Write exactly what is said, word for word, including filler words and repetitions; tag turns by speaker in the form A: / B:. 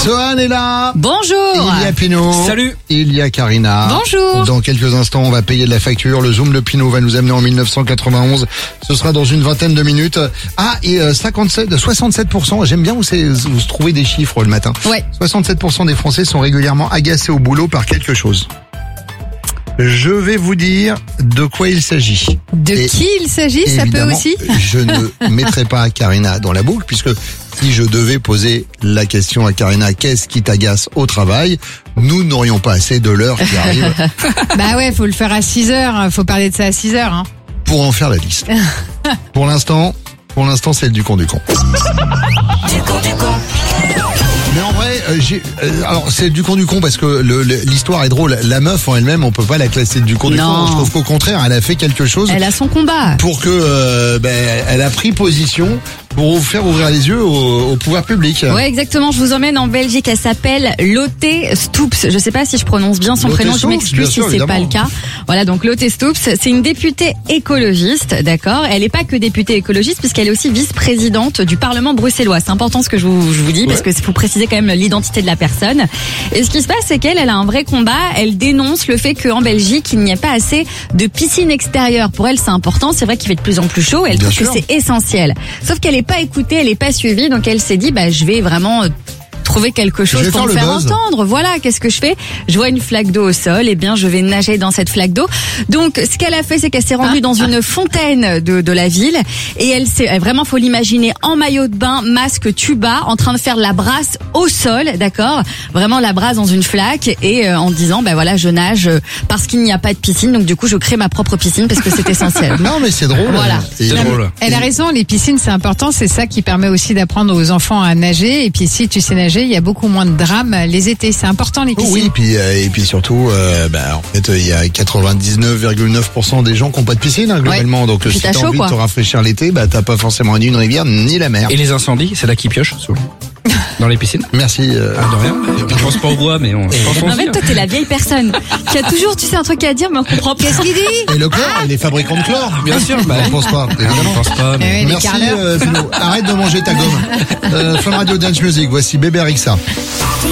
A: Sohan est là.
B: Bonjour.
A: Il y a Pinot.
C: Salut.
A: Il y a Karina.
B: Bonjour.
A: Dans quelques instants, on va payer de la facture. Le Zoom de Pinot va nous amener en mille neuf cent quatre-vingt-onze. Ce sera dans une vingtaine de minutes. Ah, et euh, cinquante-sept, soixante-sept pour cent. J'aime bien où c'est, vous trouvez des chiffres le matin.
B: Ouais.
A: soixante-sept pour cent des Français sont régulièrement agacés au boulot par quelque chose. Je vais vous dire de quoi il s'agit.
B: De
A: Et
B: qui il s'agit, ça peut
A: évidemment,
B: aussi
A: je ne mettrai pas Karina dans la boucle, puisque si je devais poser la question à Karina, qu'est-ce qui t'agace au travail, nous n'aurions pas assez de l'heure qui arrive
D: Bah ouais, faut le faire à six heures, faut parler de ça à six heures. Hein.
A: pour en faire la liste. Pour l'instant, pour l'instant, c'est le du con du con. Mais en vrai, euh, j'ai, euh, alors c'est du con du con parce que le, le- l'histoire est drôle. La meuf en elle-même, on peut pas la classer du con du
B: Non.
A: con. Je trouve qu'au contraire, elle a fait quelque chose
B: Elle a son combat.
A: pour que, euh, ben, elle a pris position pour vous faire ouvrir les yeux au, au pouvoir public.
B: Ouais, exactement. Je vous emmène en Belgique. Elle s'appelle Lotte Stoops. Je sais pas si je prononce bien son
A: Lotte
B: prénom. Je
A: Stoops,
B: m'excuse
A: bien
B: si
A: sûr,
B: c'est
A: évidemment.
B: pas le cas. Voilà, donc Lotte Stoops, c'est une députée écologiste, d'accord. Elle est pas que députée écologiste puisqu'elle est aussi vice-présidente du Parlement bruxellois. C'est important ce que je vous, je vous dis parce
A: Ouais.
B: que faut préciser quand même l'identité de la personne. Et ce qui se passe, c'est qu'elle, elle a un vrai combat. Elle dénonce le fait qu'en Belgique, il n'y a pas assez de piscines extérieures. Pour elle, c'est important. C'est vrai qu'il fait de plus en plus chaud. Et elle
A: Bien
B: trouve
A: sûr.
B: que c'est essentiel. Sauf qu'elle est pas écoutée, elle est pas suivie. Donc elle s'est dit, bah, je vais vraiment euh, trouver quelque chose
A: vais
B: pour
A: faire
B: me
A: le
B: faire
A: buzz.
B: entendre. Voilà, qu'est-ce que je fais? Je vois une flaque d'eau au sol, et bien je vais nager dans cette flaque d'eau. Donc ce qu'elle a fait, c'est qu'elle s'est rendue dans une fontaine de, de la ville, et elle s'est vraiment, faut l'imaginer, en maillot de bain, masque, tuba, en train de faire la brasse au sol, d'accord? Vraiment la brasse dans une flaque, et euh, en disant, ben voilà, je nage euh, parce qu'il n'y a pas de piscine, donc du coup je crée ma propre piscine parce que c'est essentiel.
A: Non, mais c'est drôle.
B: Voilà.
A: Et-
C: C'est drôle.
D: Elle a raison, les piscines c'est important, c'est ça qui permet aussi d'apprendre aux enfants à nager. Et puis si tu sais nager, il y a beaucoup moins de drames les étés. C'est important les
A: Oh
D: piscines.
A: oui, puis euh, et puis surtout, euh, bah, en fait, il y a quatre-vingt-dix-neuf virgule neuf pour cent des gens qui n'ont pas de piscine hein, globalement. Donc
B: Puis
A: si
B: t'as
A: t'as
B: chaud,
A: envie
B: quoi.
A: de te rafraîchir l'été, bah t'as pas forcément ni une rivière ni la mer.
C: Et les incendies, c'est là qu'ils piochent souvent. Dans les piscines.
A: Merci. euh,
C: Ah, de rien. Je pense pas au bois, mais on je pense
B: En
C: aussi,
B: fait,
C: hein.
B: toi, t'es la vieille personne qui a toujours, tu sais, un truc à dire, mais on comprend pas ce qu'il dit.
A: Et le chlore, et les fabricants de chlore.
C: Bien sûr, bah,
A: Je pense pas.
C: Je
A: évidemment.
C: pense pas, mais...
D: Eh oui, les
A: Merci
D: carleurs.
A: euh, Philo. Arrête de manger ta gomme. Euh, Fun Radio Dance Music, voici Bébé Rixa.